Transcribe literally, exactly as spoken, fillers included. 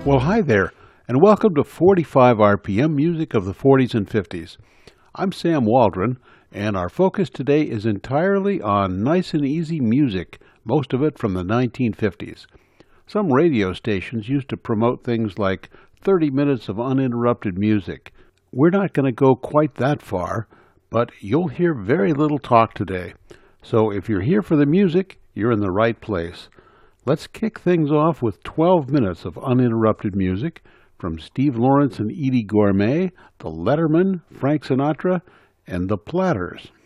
Well, hi there, and welcome to forty-five R P M Music of the forties and fifties. I'm Sam Waldron, and our focus today is entirely on nice and easy music, most of it from the nineteen fifties. Some radio stations used to promote things like thirty minutes of uninterrupted music. We're not going to go quite that far, but you'll hear very little talk today. So if you're here for the music, you're in the right place. Let's kick things off with twelve minutes of uninterrupted music from Steve Lawrence and Eydie Gormé, the Lettermen, Frank Sinatra, and the Platters.